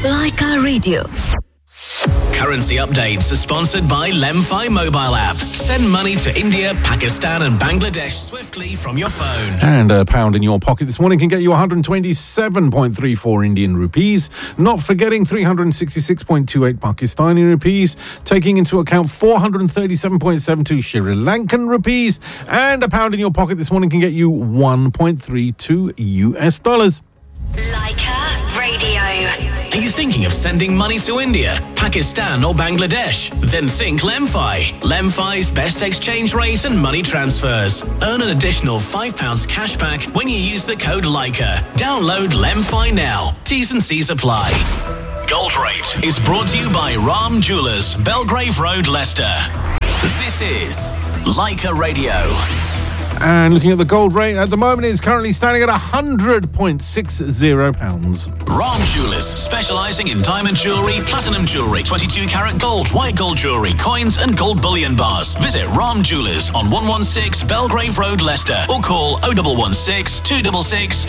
Laika Radio. Currency updates are sponsored by Lemfi mobile app. Send money to India, Pakistan and Bangladesh swiftly from your phone. And a pound in your pocket this morning can get you 127.34 Indian rupees. Not forgetting 366.28 Pakistani rupees. Taking into account 437.72 Sri Lankan rupees. And a pound in your pocket this morning can get you 1.32 US dollars. Laika Radio. Are you thinking of sending money to India, Pakistan or Bangladesh? Then think Lemfi. Lemfi's best exchange rate and money transfers. Earn an additional £5 cash back when you use the code Laika. Download Lemfi now. T's and C's apply. Gold Rate is brought to you by Ram Jewellers, Belgrave Road, Leicester. This is Laika Radio. And looking at the gold rate at the moment, it's currently standing at £100.60. Ram Jewellers, specialising in diamond jewellery, platinum jewellery, 22 karat gold, white gold jewellery, coins and gold bullion bars. Visit Ram Jewellers on 116 Belgrave Road, Leicester, or call 0116 266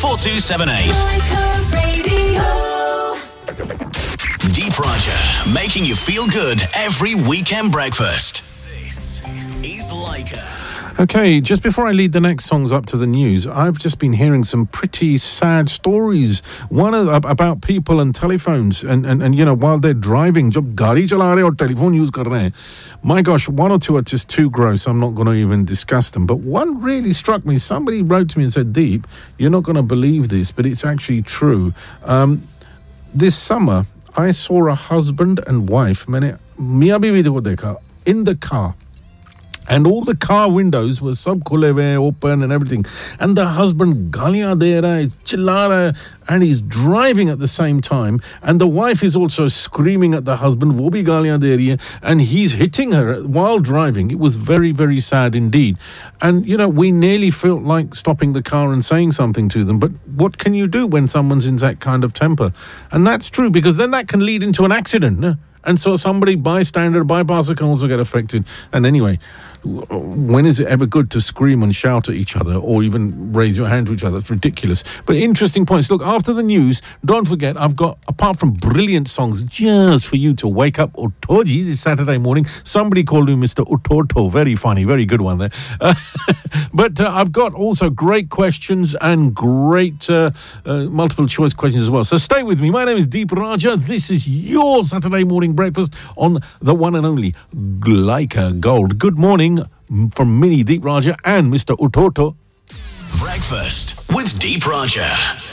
4278. Deep Raja, making you feel good every weekend breakfast. This is Laika. Okay, just before I lead the next songs up to the news, I've just been hearing some pretty sad stories. One about people and telephones and you know, while they're driving, jab gaadi chala rahe or telephone use kar rahe hain. My gosh, one or two are just too gross. I'm not going to even discuss them. But one really struck me. Somebody wrote to me and said, Deep, you're not going to believe this, but it's actually true. This summer, I saw a husband and wife, miyan biwi ko dekha, in the car. And all the car windows were sab khule hue, open and everything. And the husband gaaliyan de raha hai, chilla raha hai, and he's driving at the same time. And the wife is also screaming at the husband, wo bhi gaaliyan de rahi hai, and he's hitting her while driving. It was very, very sad indeed. And, you know, we nearly felt like stopping the car and saying something to them. But what can you do when someone's in that kind of temper? And that's true, because then that can lead into an accident. No? And so somebody, bypasser can also get affected. And anyway, when is it ever good to scream and shout at each other or even raise your hand to each other? That's ridiculous. But interesting points. Look, after the news, don't forget, I've got, apart from brilliant songs just for you to wake up, Utoji, this Saturday morning. Somebody called me Mr. Utoto. Very funny, very good one there. But I've got also great questions and great multiple choice questions as well. So stay with me. My name is Deep Raja. This is your Saturday morning breakfast on the one and only Laika Gold. Good morning from Mini Deep Raja and Mr. Utoto. Breakfast with Deep Raja.